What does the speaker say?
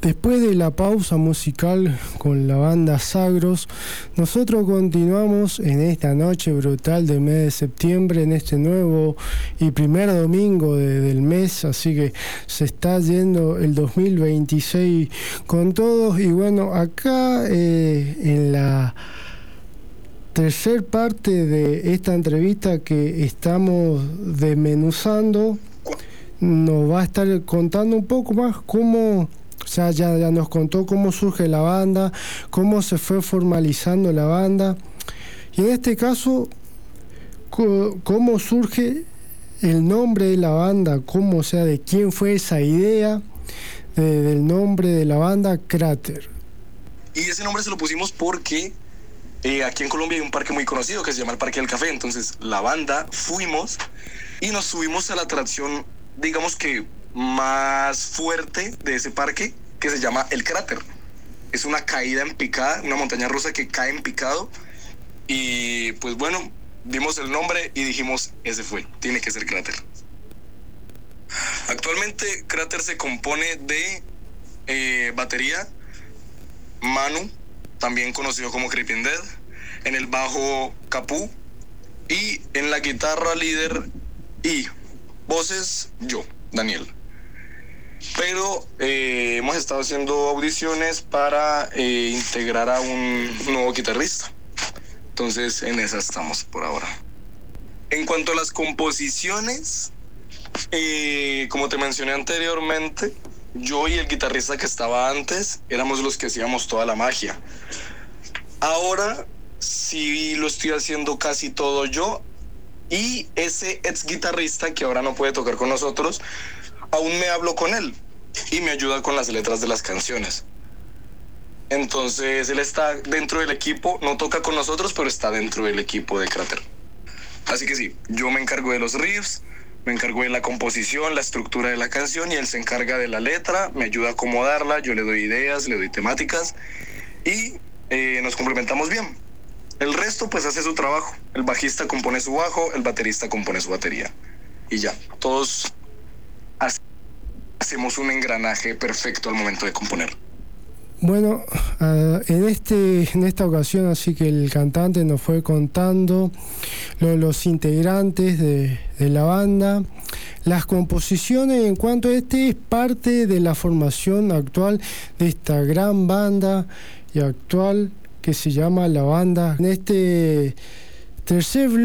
Después de la pausa musical con la banda Sagros, nosotros continuamos en esta noche brutal del mes de septiembre, en este nuevo y primer domingo del mes, así que se está yendo el 2026 con todos. Y bueno, acá en la tercer parte de esta entrevista que estamos desmenuzando, nos va a estar contando un poco más cómo... O sea, ya nos contó cómo surge la banda, cómo se fue formalizando la banda. Y en este caso, cómo surge el nombre de la banda, cómo, o sea, de quién fue esa idea del nombre de la banda, Cráter. Y ese nombre se lo pusimos porque aquí en Colombia hay un parque muy conocido que se llama el Parque del Café. Entonces, la banda fuimos y nos subimos a la atracción, digamos que más fuerte de ese parque, que se llama el Cráter. Es una caída en picada, una montaña rusa que cae en picado. Y pues bueno, vimos el nombre y dijimos, ese fue, tiene que ser Cráter. Actualmente Cráter se compone de batería, Manu, también conocido como Creeping Dead, en el bajo Capú, y en la guitarra líder y voces yo, Daniel. Pero hemos estado haciendo audiciones para integrar a un nuevo guitarrista. Entonces en esa estamos por ahora. En cuanto a las composiciones, como te mencioné anteriormente, yo y el guitarrista que estaba antes éramos los que hacíamos toda la magia. Ahora sí lo estoy haciendo casi todo yo, y ese ex guitarrista que ahora no puede tocar con nosotros, aún me hablo con él y me ayuda con las letras de las canciones. Entonces él está dentro del equipo, no toca con nosotros, pero está dentro del equipo de Cráter. Así que sí, yo me encargo de los riffs, me encargo de la composición, la estructura de la canción, y él se encarga de la letra, me ayuda a acomodarla, yo le doy ideas, le doy temáticas, y nos complementamos bien. El resto pues hace su trabajo. El bajista compone su bajo, el baterista compone su batería, y ya, todos hacemos un engranaje perfecto al momento de componer. Bueno, en esta ocasión, así que el cantante nos fue contando los integrantes de la banda, las composiciones. En cuanto a es parte de la formación actual de esta gran banda y actual que se llama La Banda. En este tercer